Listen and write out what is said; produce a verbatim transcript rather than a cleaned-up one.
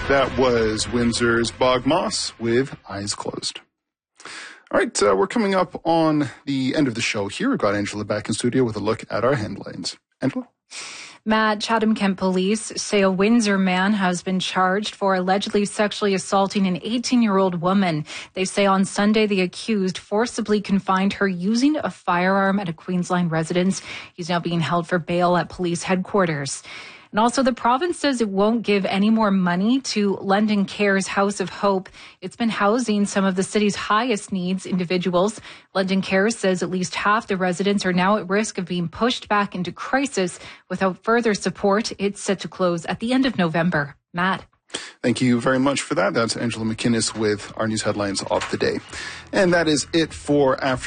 That was Windsor's Bog Moss with Eyes Closed. All right, uh, we're coming up on the end of the show here. We've got Angela back in studio with a look at our headlines. Angela? Matt, Chatham-Kent police say a Windsor man has been charged for allegedly sexually assaulting an eighteen-year-old woman. They say on Sunday the accused forcibly confined her using a firearm at a Queensland residence. He's now being held for bail at police headquarters. And also, the province says it won't give any more money to London Care's House of Hope. It's been housing some of the city's highest needs individuals. London Care says at least half the residents are now at risk of being pushed back into crisis without further support. It's set to close at the end of November. Matt. Thank you very much for that. That's Angela McInnes with our news headlines of the day. And that is it for After